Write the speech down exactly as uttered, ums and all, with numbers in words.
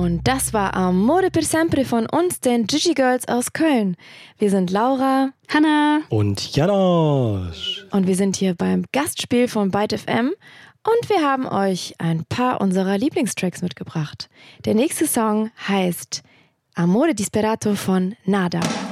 Und das war Amore per sempre von uns, den Gigi Girls aus Köln. Wir sind Laura, Hanna und Janosch. Und wir sind hier beim Gastspiel von Byte F M und wir haben euch ein paar unserer Lieblingstracks mitgebracht. Der nächste Song heißt Amore Disperato von Nada.